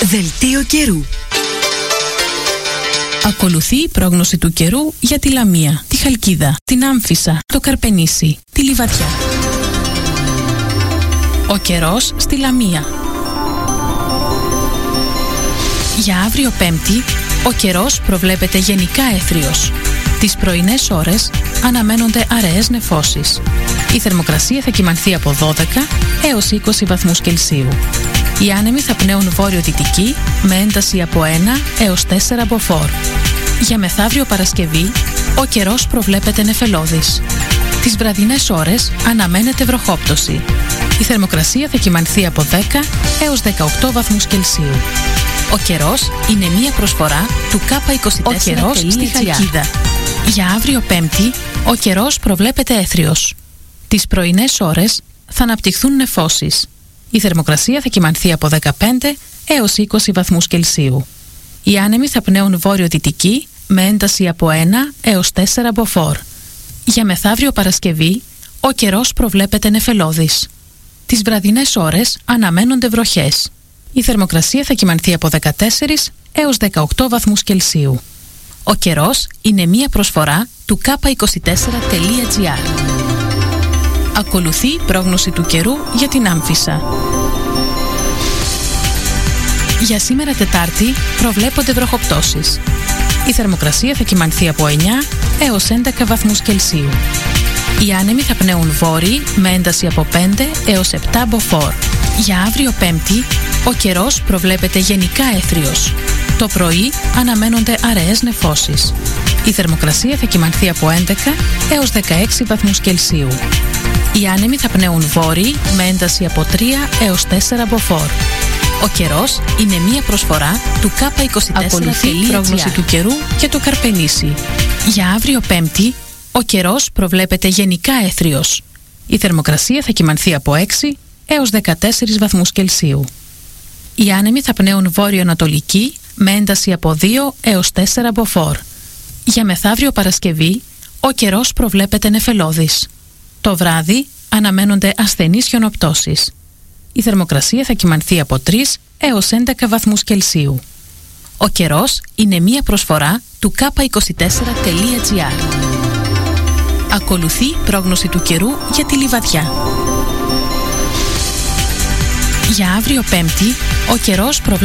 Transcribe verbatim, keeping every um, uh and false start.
Δελτίο καιρού. Ακολουθεί η πρόγνωση του καιρού για τη Λαμία, τη Χαλκίδα, την Άμφισσα, το Καρπενήσι, τη Λιβαδιά. Ο καιρός στη Λαμία. Για αύριο Πέμπτη, ο καιρός προβλέπεται γενικά έθριος. Τις πρωινές ώρες αναμένονται αραιές νεφώσεις. Η θερμοκρασία θα κυμανθεί από δώδεκα έως είκοσι βαθμούς Κελσίου. Οι άνεμοι θα πνέουν βόρειο-δυτική με ένταση από ένα έως τέσσερα μποφόρ. Για μεθαύριο Παρασκευή, ο καιρός προβλέπεται νεφελώδης. Τις βραδινές ώρες αναμένεται βροχόπτωση. Η θερμοκρασία θα κυμανθεί από δέκα έως δεκαοκτώ βαθμούς Κελσίου. Ο καιρός είναι μία προσφορά του κάπα είκοσι τέσσερα. Ο καιρός στη Χαλκίδα. Για αύριο Πέμπτη, ο καιρός προβλέπεται έθριος. Τις πρωινές ώρες θα αναπτυχθούν νεφώσεις. Η θερμοκρασία θα κυμανθεί από δεκαπέντε έως είκοσι βαθμούς Κελσίου. Οι άνεμοι θα πνέουν βόρειο-δυτική με ένταση από ένα έως τέσσερα μποφόρ. Για μεθαύριο Παρασκευή, ο καιρός προβλέπεται νεφελώδης. Τις βραδινές ώρες αναμένονται βροχές. Η θερμοκρασία θα κυμανθεί από δεκατέσσερα έως δεκαοκτώ βαθμούς Κελσίου. Ο καιρός είναι μία προσφορά του κάπα είκοσι τέσσερα τελεία τζι άρ. Ακολουθεί η πρόγνωση του καιρού για την Άμφισσα. Για σήμερα Τετάρτη προβλέπονται βροχοπτώσεις. Η θερμοκρασία θα κυμανθεί από εννιά έως έντεκα βαθμούς Κελσίου. Οι άνεμοι θα πνέουν βόρειοι με ένταση από πέντε έως επτά μποφόρ. Για αύριο Πέμπτη, ο καιρός προβλέπεται γενικά έθριος. Το πρωί αναμένονται αραιές νεφώσεις. Η θερμοκρασία θα κυμανθεί από έντεκα έως δεκαέξι βαθμούς Κελσίου. Οι άνεμοι θα πνέουν βόρειοι με ένταση από τρία έως τέσσερα μποφόρ. Ο καιρός είναι μία προσφορά του κάπα είκοσι τέσσερα τελεία τζι άρ. Ακολουθεί η πρόγνωση του καιρού για το Καρπενήσι. Για αύριο Πέμπτη, ο καιρός προβλέπεται γενικά έθριος. Η θερμοκρασία θα κυμανθεί από έξι έως δεκατέσσερα βαθμούς Κελσίου. Οι άνεμοι θα πνέουν βόρειο-ανατολική με ένταση από δύο έως τέσσερα μποφόρ. Για μεθαύριο Παρασκευή, ο καιρός προβλέπεται νεφελώδης. Το βράδυ αναμένονται ασθενείς χιονοπτώσεις. Η θερμοκρασία θα κυμανθεί από τρία έως έντεκα βαθμούς Κελσίου. Ο καιρός είναι μία προσφορά του κάπα είκοσι τέσσερα τελεία τζι άρ. Ακολουθεί η πρόγνωση του καιρού για τη Λιβαδιά. Για αύριο Πέμπτη, ο καιρός προβλέπεται